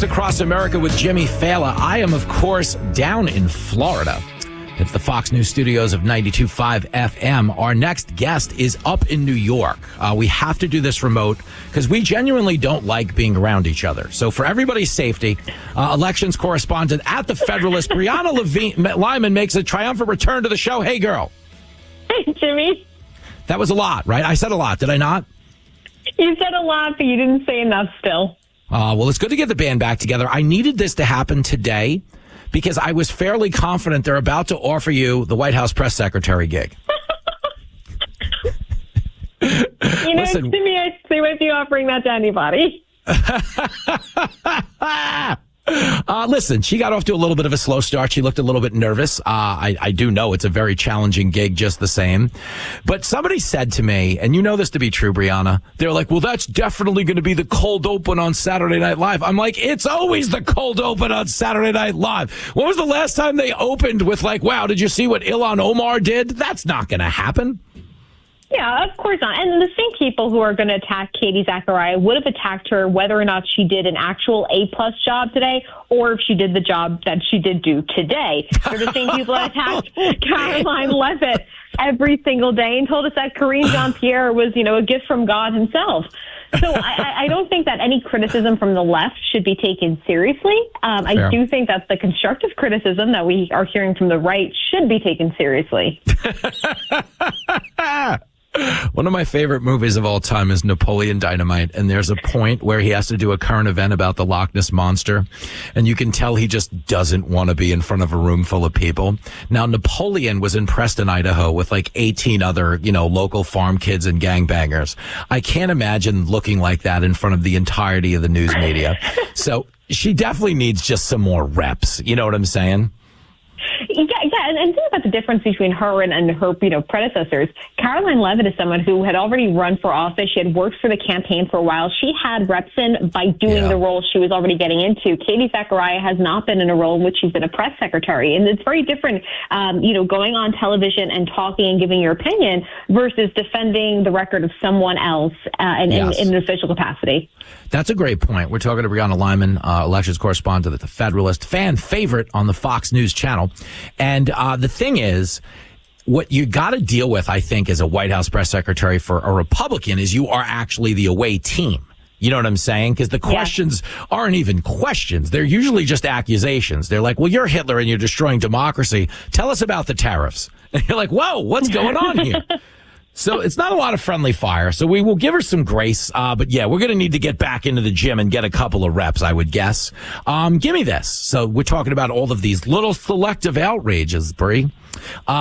Fox Across America with Jimmy Fallon. I am, of course, down in Florida at the Fox News studios of 92.5 FM. Our next guest is up in New York. We have to do this remote because we genuinely don't like being around each other. So for everybody's safety, elections correspondent at the Federalist, Brianna Lyman, makes a triumphant return to the show. Hey, girl. Hey, Jimmy. That was a lot, right? I said a lot, did I not? You said a lot, but you didn't say enough still. Well, it's good to get the band back together. I needed this to happen today because I was fairly confident they're about to offer you the White House press secretary gig. Listen, Jimmy, I stay with you offering that to anybody. Listen, she got off to a little bit of a slow start. She looked a little bit nervous. I do know it's a very challenging gig just the same. But somebody said to me, and you know this to be true, Brianna, they're like, well, that's definitely going to be the cold open on Saturday Night Live. I'm like, it's always the cold open on Saturday Night Live. When was the last time they opened with like, wow, did you see what Ilhan Omar did? That's not going to happen. Yeah, of course not. And the same people who are going to attack Katie Zachariah would have attacked her whether or not she did an actual A-plus job today or if she did the job that she did do today. They're the same people that attacked Caroline Leavitt every single day and told us that Karine Jean-Pierre was, a gift from God himself. So I don't think that any criticism from the left should be taken seriously. I do think that the constructive criticism that we are hearing from the right should be taken seriously. One of my favorite movies of all time is Napoleon Dynamite, and there's a point where he has to do a current event about the Loch Ness Monster, and you can tell he just doesn't want to be in front of a room full of people. Now, Napoleon was in Preston, Idaho with like 18 other, local farm kids and gangbangers. I can't imagine looking like that in front of the entirety of the news media. So she definitely needs just some more reps. You know what I'm saying? Yeah, and think about the difference between her and her, predecessors. Caroline Leavitt is someone who had already run for office. She had worked for the campaign for a while. She had reps in by doing the role she was already getting into. Katie Zachariah has not been in a role in which she's been a press secretary, and it's very different, going on television and talking and giving your opinion versus defending the record of someone else in an official capacity. That's a great point. We're talking to Brianna Lyman, elections correspondent at the Federalist, fan favorite on the Fox News channel. And the thing is, what you got to deal with, I think, as a White House press secretary for a Republican is you are actually the away team. You know what I'm saying? Because the questions aren't even questions. They're usually just accusations. They're like, well, you're Hitler and you're destroying democracy. Tell us about the tariffs. And you're like, whoa, what's going on here? So it's not a lot of friendly fire. So we will give her some grace. But yeah, we're going to need to get back into the gym and get a couple of reps, I would guess. Give me this. So we're talking about all of these little selective outrages, Brie.